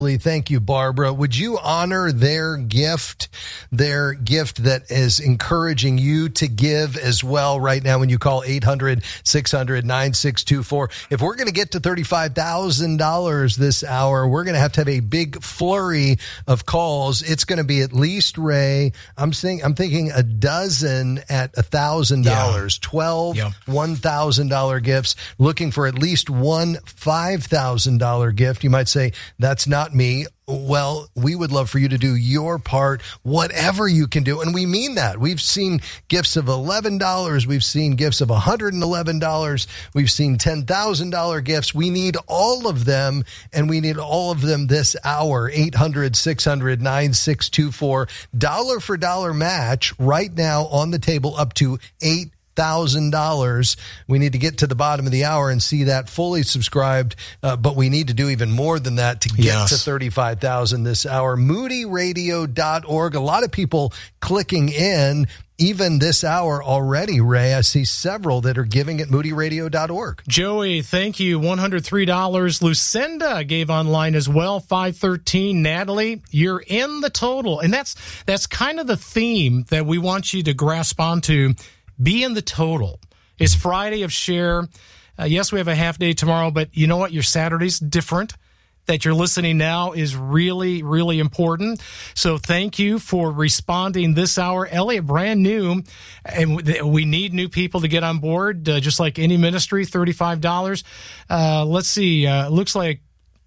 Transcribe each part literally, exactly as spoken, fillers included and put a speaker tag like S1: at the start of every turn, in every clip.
S1: Thank you, Barbara. Would you honor their gift, their gift that is encouraging you to give as well right now when you call eight hundred, six hundred, nine six two four? If we're going to get to thirty-five thousand dollars this hour, we're going to have to have a big flurry of calls. It's going to be at least, Ray, I'm saying, I'm thinking a dozen at one thousand dollars, yeah. twelve yep. one thousand dollars gifts, looking for at least one five thousand dollars gift. You might say, that's not me. Well, we would love for you to do your part, whatever you can do. And we mean that. We've seen gifts of eleven dollars. We've seen gifts of one hundred eleven dollars. We've seen ten thousand dollars gifts. We need all of them, and we need all of them this hour. eight hundred, six hundred, nine six two four. Dollar for dollar match right now on the table up to eight thousand dollars. We need to get to the bottom of the hour and see that fully subscribed, uh, but we need to do even more than that to get yes. to thirty-five thousand this hour. moody radio dot org. A lot of people clicking in even this hour already, Ray. I see several that are giving at moody radio dot org.
S2: Joey, thank you. one hundred three dollars. Lucinda gave online as well, five thirteen. Natalie, you're in the total. And that's that's kind of the theme that we want you to grasp onto. Be in the total. It's Friday of Share. Uh, yes, we have a half day tomorrow, but you know what? Your Saturday's different. That you're listening now is really, really important. So thank you for responding this hour. Elliot, brand new, and we need new people to get on board, uh, just like any ministry, thirty-five dollars. Uh, let's see. Uh, looks like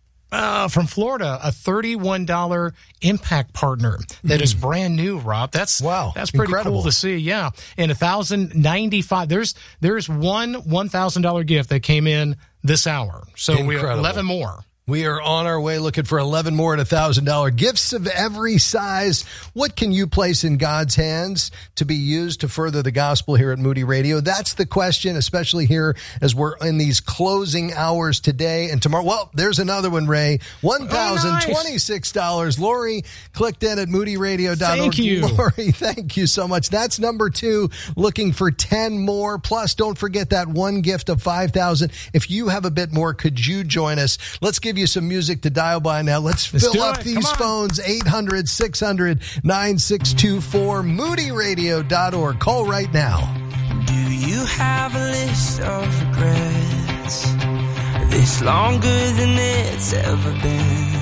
S2: Uh, from Florida, a thirty-one dollars impact partner that mm. is brand new, Rob. That's
S1: wow.
S2: That's pretty
S1: Incredible.
S2: Cool to see. Yeah. And one thousand ninety-five. There's there's one one thousand dollars gift that came in this hour. So Incredible. We have eleven more.
S1: We are on our way looking for eleven more at one thousand dollars. Gifts of every size. What can you place in God's hands to be used to further the gospel here at Moody Radio? That's the question, especially here as we're in these closing hours today and tomorrow. Well, there's another one, Ray. one thousand twenty-six dollars. Oh, nice. Lori clicked in at moody radio dot org.
S2: Thank you.
S1: Lori, thank you so much. That's number two, looking for ten more. Plus, don't forget that one gift of five thousand dollars. If you have a bit more, could you join us? Let's give you some music to dial by now. Let's, Let's fill up it. These phones. eight hundred, six hundred, nine six two four. moody radio dot org. Call right now.
S3: Do you have a list of regrets? This longer than it's ever been?